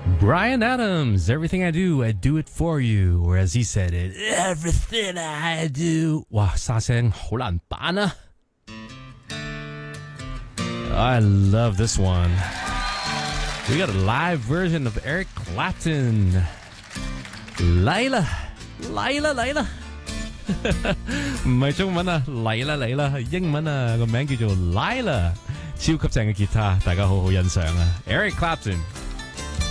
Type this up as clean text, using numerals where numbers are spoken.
Bryan Adams, everything I do it for you. Or as he said it, everything I do. 哇，沙聲好難扮啊 I love this one. We got a live version of Eric Clapton. Layla, Layla, Layla. 唔係中文啊，嚟啦嚟啦，係英文啊，個名叫做 Layla， 超級正嘅吉他，大家好好欣賞啊 Eric Clapton。